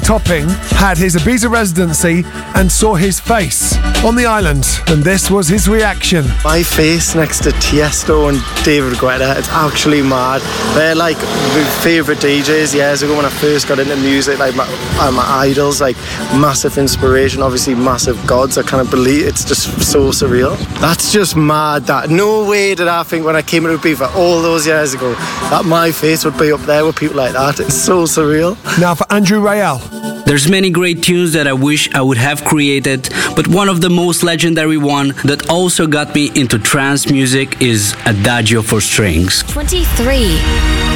Topping had his Ibiza residency and saw his face on the island, and this was his reaction. My face next to Tiesto and David Guetta, it's actually mad. They're like my favourite DJs years ago when I first got into music, like my idols, like massive inspiration, obviously massive gods. I can't believe it's just so surreal. That's just mad. That no way did I think when I came into Ibiza all those years ago that my face would be up there with people like that. It's so surreal. Now for Andrew Rayel. There's many great tunes that I wish I would have created, but one of the most legendary one that also got me into trance music is Adagio for Strings. 23.